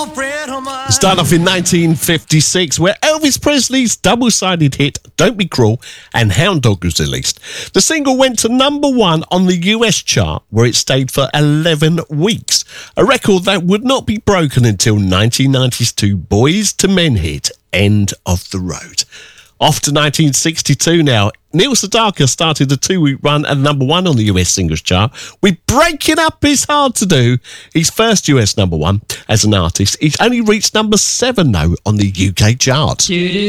Start off in 1956, where Elvis Presley's double-sided hit Don't Be Cruel and Hound Dog was released. The single went to number 1 on the US chart, where it stayed for 11 weeks, a record that would not be broken until 1992 Boys to Men hit End of the Road. Off to 1962 now. Neil Sedaka started a 2-week run at number 1 on the US singles chart. With Breaking Up Is Hard to Do, his first US number 1 as an artist. He's only reached number 7 though on the UK chart.